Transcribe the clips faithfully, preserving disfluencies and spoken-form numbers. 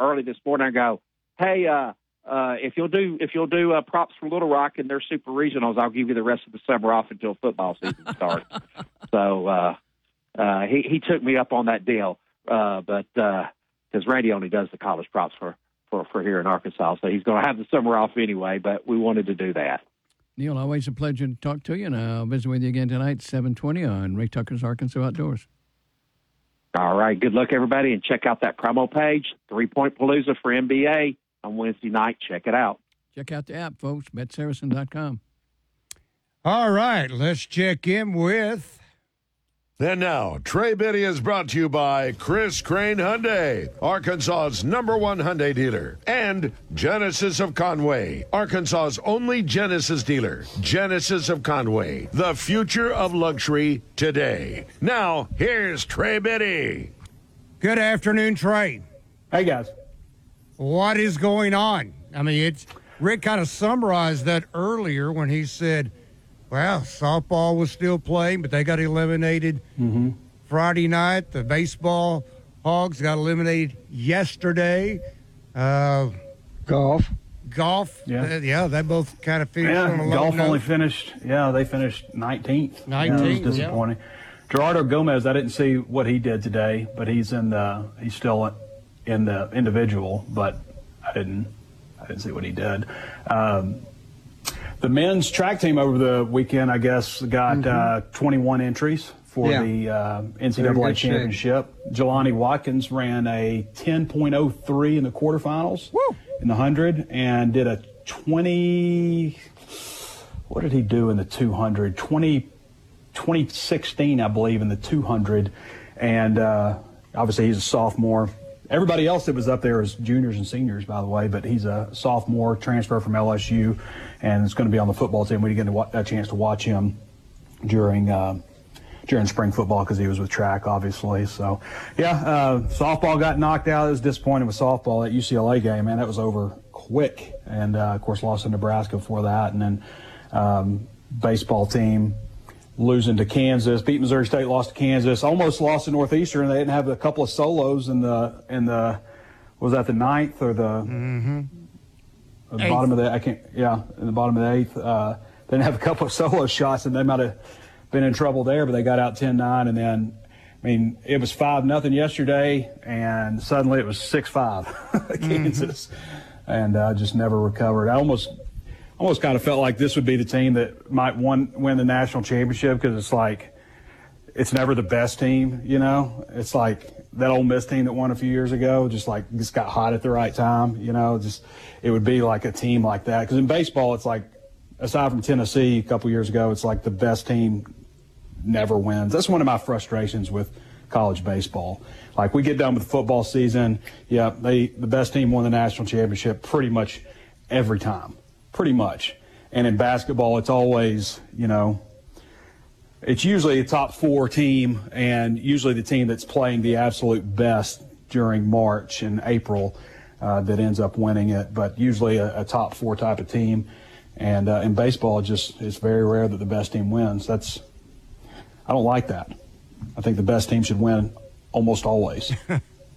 early this morning. I go, hey, uh, uh, if you'll do if you'll do uh, props for Little Rock and their super regionals, I'll give you the rest of the summer off until football season starts. so uh, uh, he he took me up on that deal, uh, but because uh, Randy only does the college props for, for, for here in Arkansas, so he's going to have the summer off anyway. But we wanted to do that. Neil, always a pleasure to talk to you, and I'll visit with you again tonight, seven twenty on Ray Tucker's Arkansas Outdoors. All right. Good luck, everybody, and check out that promo page, Three Point Palooza for N B A on Wednesday night. Check it out. Check out the app, folks, bet saracen dot com. All right, let's check in with... And now, Trey Biddy is brought to you by Chris Crane Hyundai, Arkansas's number one Hyundai dealer, and Genesis of Conway, Arkansas's only Genesis dealer. Genesis of Conway, the future of luxury today. Now, here's Trey Biddy. Good afternoon, Trey. Hey, guys. What is going on? I mean, it's Rick kind of summarized that earlier when he said, well, softball was still playing, but they got eliminated mm-hmm. Friday night. The baseball Hogs got eliminated yesterday. Uh, golf. Golf. Yeah. Uh, yeah, they both kind of finished yeah, on a low golf note. only finished, yeah, they finished nineteenth. nineteenth, yeah, it was disappointing. Yeah. Gerardo Gomez, I didn't see what he did today, but he's in the, he's still in the individual, but I didn't, I didn't see what he did. Um, The men's track team over the weekend, I guess, got mm-hmm. uh, twenty-one entries for yeah. the uh, N C double A championship. Shape. Jelani Watkins ran a ten point oh three in the quarterfinals Woo! in the one hundred and did a twenty, what did he do in the two hundred? twenty, twenty sixteen, I believe, in the two hundred. And uh, obviously he's a sophomore. Everybody else that was up there is juniors and seniors, by the way, but he's a sophomore, transfer from L S U, and is going to be on the football team. We didn't get a chance to watch him during uh, during spring football because he was with track, obviously. So, yeah, uh, softball got knocked out. It was disappointing with softball. That U C L A game, man, that was over quick. And, uh, of course, lost to Nebraska before that. And then um, baseball team losing to Kansas, beat Missouri State, lost to Kansas, almost lost to Northeastern. They didn't have a couple of solos in the in the was that the ninth or the, mm-hmm. the bottom of the I can't yeah in the bottom of the eighth. Uh, they didn't have a couple of solo shots, and they might have been in trouble there. But they got out ten nine, and then I mean it was five nothing yesterday, and suddenly it was six five Kansas, mm-hmm. and uh, just never recovered. I almost. almost kind of felt like this would be the team that might won, win the national championship because it's like it's never the best team, you know. It's like that Ole Miss team that won a few years ago, just like just got hot at the right time, you know. Just it would be like a team like that because in baseball, it's like aside from Tennessee a couple years ago, it's like the best team never wins. That's one of my frustrations with college baseball. Like we get done with the football season, yeah, they the best team won the national championship pretty much every time. Pretty much. And in basketball, it's always, you know, it's usually a top four team and usually the team that's playing the absolute best during March and April uh, that ends up winning it. But usually a, a top four type of team. And uh, in baseball, it just it's very rare that the best team wins. That's I don't like that. I think the best team should win almost always. I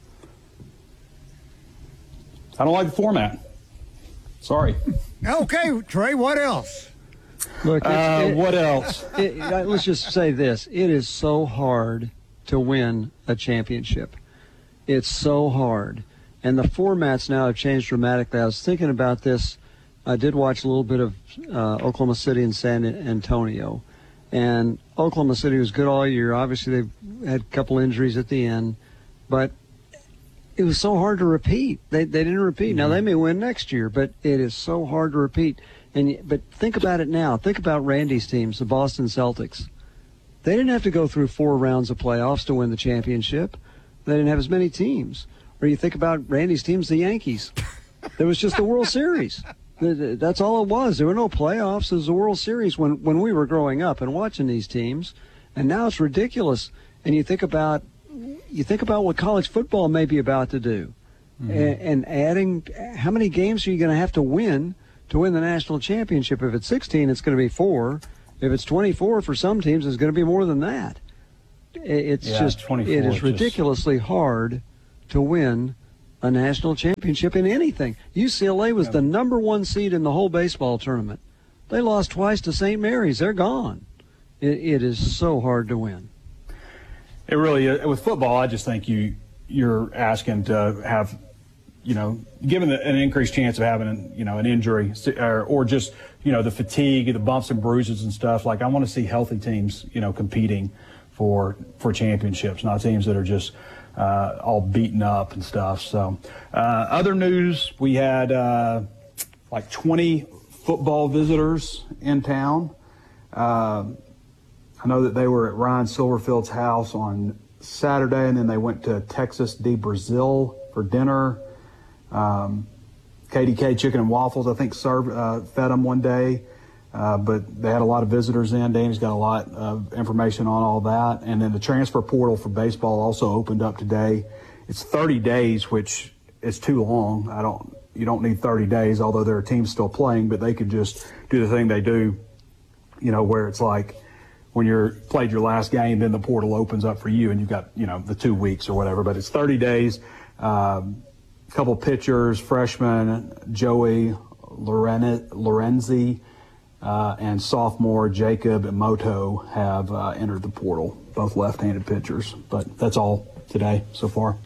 don't like the format. Sorry. Okay, Trey, what else? Look, it's, uh, it, what else? It, it, let's just say this. It is so hard to win a championship. It's so hard. And the formats now have changed dramatically. I was thinking about this. I did watch a little bit of uh, Oklahoma City and San Antonio. And Oklahoma City was good all year. Obviously, they've had a couple injuries at the end. But it was so hard to repeat. They they didn't repeat. Mm-hmm. Now, they may win next year, but it is so hard to repeat. And But think about it now. Think about Randy's teams, the Boston Celtics. They didn't have to go through four rounds of playoffs to win the championship. They didn't have as many teams. Or you think about Randy's teams, the Yankees. There was just the World Series. That's all it was. There were no playoffs. It was the World Series when, when we were growing up and watching these teams. And now it's ridiculous. And you think about you think about what college football may be about to do. Mm-hmm. And, and adding how many games are you going to have to win to win the national championship? If it's sixteen, it's going to be four. If it's twenty-four for some teams, it's going to be more than that. It's yeah, just it is ridiculously just... hard to win a national championship in anything. U C L A was the number one seed in the whole baseball tournament. They lost twice to Saint Mary's. They're gone. It, it is so hard to win. It really is. With football, I just think you you're asking to have, you know, given the, an increased chance of having, you know, an injury or, or just, you know, the fatigue, the bumps and bruises and stuff. Like, I want to see healthy teams, you know, competing for for championships, not teams that are just uh, all beaten up and stuff. So, uh, other news, we had uh, like twenty football visitors in town. Uh, I know that they were at Ryan Silverfield's house on Saturday, and then they went to Texas de Brazil for dinner. Um, K D K Chicken and Waffles, I think, served uh, fed them one day, uh, but they had a lot of visitors in. Danny's got a lot of information on all that. And then the transfer portal for baseball also opened up today. It's thirty days, which is too long. I don't. You don't need thirty days, although there are teams still playing, but they could just do the thing they do, you know, where it's like, when you're played your last game, then the portal opens up for you, and you've got, you know, the two weeks or whatever. But it's thirty days. Um, a couple pitchers, freshman Joey Loren- Lorenzi uh, and sophomore Jacob Moto have uh, entered the portal, both left-handed pitchers. But that's all today so far.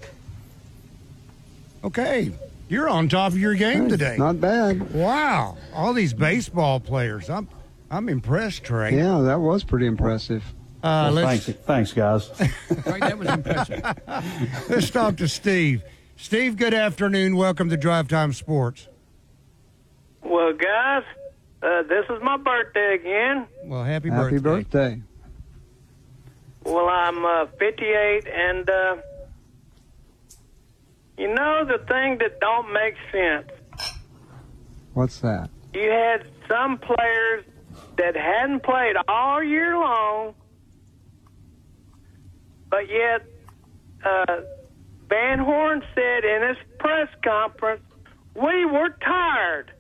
Okay. You're on top of your game Hey, today. Not bad. Wow. All these baseball players. I'm I'm impressed, Trey. Yeah, that was pretty impressive. Uh, Well, let's, thanks, thanks, guys. Right, that was impressive. let's talk to Steve. Steve, good afternoon. Welcome to Drive Time Sports. Well, guys, uh, this is my birthday again. Well, happy, Happy birthday. birthday. Well, I'm uh, fifty-eight, and uh, you know the thing that don't make sense? What's that? You had some players that hadn't played all year long, but yet uh, Van Horn said in his press conference, we were tired.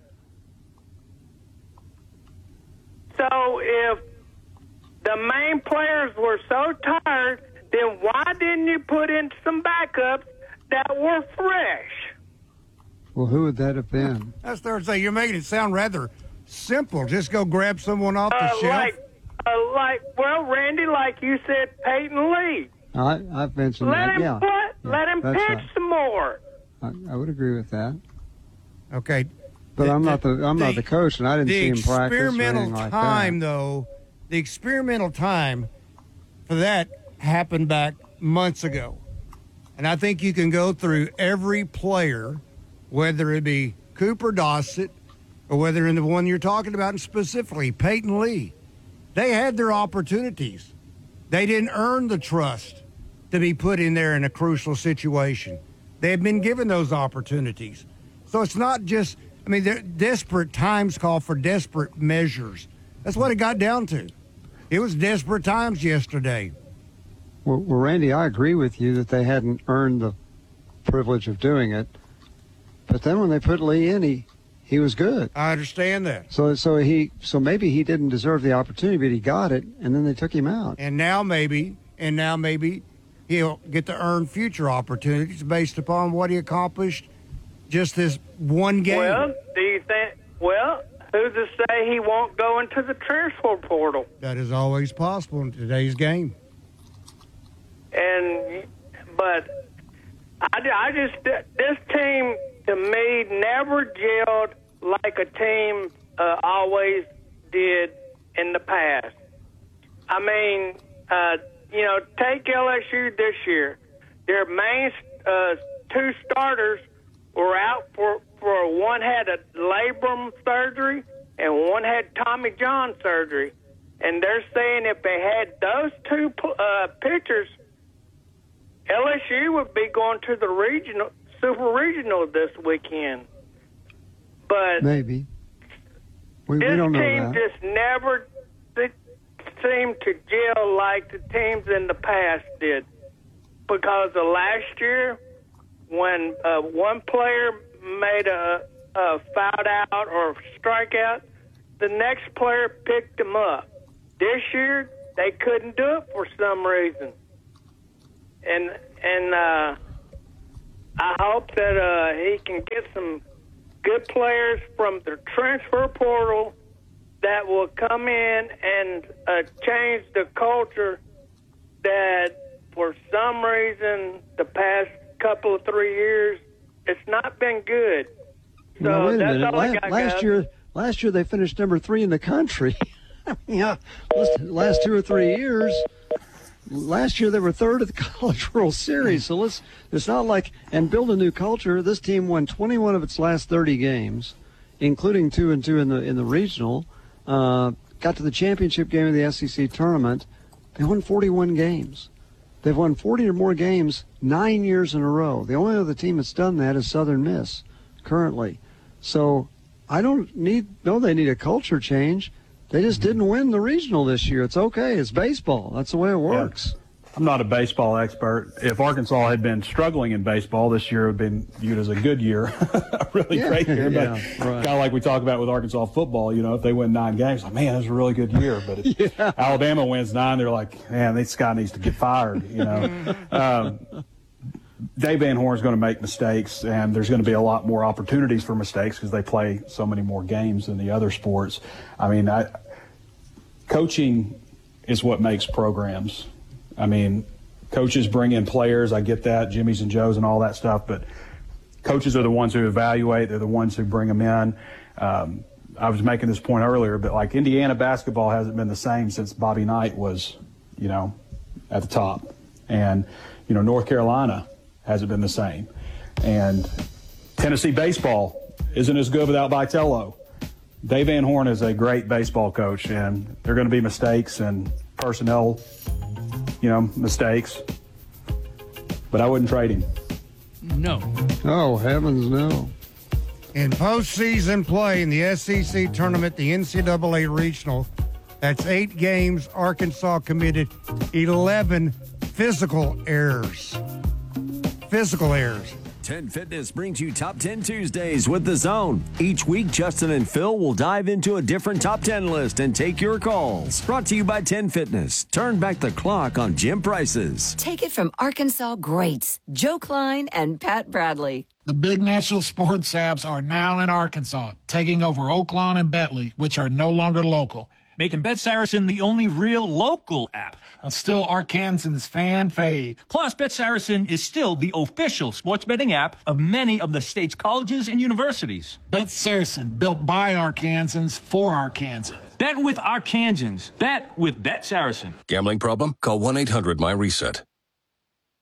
So if the main players were so tired, then why didn't you put in some backups that were fresh? Well, who would that have been? That's Thursday. You're making it sound rather simple. Just go grab someone off the Uh, shelf. like, uh, like, well, Randy, like you said, Peyton Lee. I, I've mentioned Let that. him yeah. put, Yeah, let him that's pitch right. some more. I, I would agree with that. Okay. But The- I'm not the the- I'm not the coach, and I didn't the see him practice or experimental anything like time, that. though, the experimental time for that happened back months ago. And I think you can go through every player, whether it be Cooper Dossett or whether in the one you're talking about and specifically, Peyton Lee. They had their opportunities. They didn't earn the trust to be put in there in a crucial situation. They have been given those opportunities. So it's not just, I mean, they're desperate times call for desperate measures. That's what it got down to. It was desperate times yesterday. Well, well, Randy, I agree with you that they hadn't earned the privilege of doing it. But then when they put Lee in, he, he was good. I understand that. So so he so maybe he didn't deserve the opportunity, but he got it, and then they took him out. And now maybe, and now maybe he'll get to earn future opportunities based upon what he accomplished just this one game. Well, do you think, well, who's to say he won't go into the transfer portal? That is always possible in today's game. And, but I, I just, this team to me never gelled like a team uh, always did in the past. I mean, uh, you know, take L S U this year. Their main uh, two starters were out for, for one had a labrum surgery and one had Tommy John surgery. And they're saying if they had those two uh, pitchers, L S U would be going to the regional, super regional this weekend. But Maybe. We, we this don't know team that. just never th- seemed to gel like the teams in the past did. Because of last year, when uh, one player made a, a foul out or strikeout, the next player picked him up. This year, they couldn't do it for some reason. And and uh, I hope that uh, he can get some good players from the transfer portal that will come in and uh, change the culture that for some reason the past couple of three years it's not been good. So now, wait a that's minute. all I last, got, last guys. year, last year they finished number three in the country. Yeah, last two or three years. Last year they were third at the College World Series. So let's. It's not like and build a new culture. This team won twenty-one of its last thirty games, including two and two in the in the regional. Uh, got to the championship game of the S E C tournament. They won forty-one games. They've won forty or more games nine years in a row. The only other team that's done that is Southern Miss currently. So I don't need no. They need a culture change. They just didn't win the regional this year. It's okay. It's baseball. That's the way it works. Yeah. I'm not a baseball expert. If Arkansas had been struggling in baseball, this year would have been viewed as a good year, a really Yeah, great year. But yeah, right. kind of like we talk about with Arkansas football, you know, if they win nine games, like, man, it was a really good year. But if Yeah. Alabama wins nine, they're like, man, this guy needs to get fired, you know. um, Dave Van Horn's going to make mistakes, and there's going to be a lot more opportunities for mistakes because they play so many more games than the other sports. I mean, I, coaching is what makes programs. I mean, coaches bring in players. I get that, Jimmys and Joes and all that stuff, but coaches are the ones who evaluate. They're the ones who bring them in. Um, I was making this point earlier, but like Indiana basketball hasn't been the same since Bobby Knight was, you know, at the top. And, you know, North Carolina hasn't been the same. And Tennessee baseball isn't as good without Vitello. Dave Van Horn is a great baseball coach, and there are going to be mistakes and personnel, you know, mistakes. But I wouldn't trade him. No. Oh, heavens no. In postseason play in the S E C tournament, the N C double A regional, that's eight games. Arkansas committed eleven physical errors. Physical errors. ten Fitness brings you Top ten Tuesdays with The Zone. Each week, Justin and Phil will dive into a different Top ten list and take your calls. Brought to you by ten Fitness. Turn back the clock on gym prices. Take it from Arkansas greats, Joe Klein and Pat Bradley. The big national sports apps are now in Arkansas, taking over Oaklawn and Bentley, which are no longer local, making Bet Saracen the only real local app. And still Arkansans fan fave. Plus, Bet Saracen is still the official sports betting app of many of the state's colleges and universities. Bet Saracen, built by Arkansans for Arkansans. Bet with Arkansans. Bet with Bet Saracen. Gambling problem? Call one eight hundred my reset.